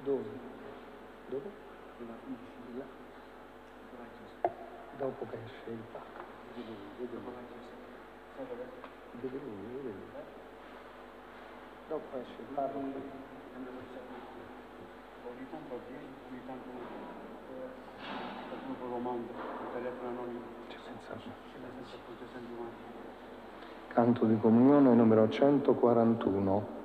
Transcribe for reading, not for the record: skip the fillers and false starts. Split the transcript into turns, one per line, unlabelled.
Dove? Dove? Là. Dopo che esce il pacco. Vede lui. Dopo esce il pacco.
Ogni tanto avviene, ogni tanto qualcuno lo manda, il telefono anonimo. Senza appunto senti mai.
Canto di comunione numero 141.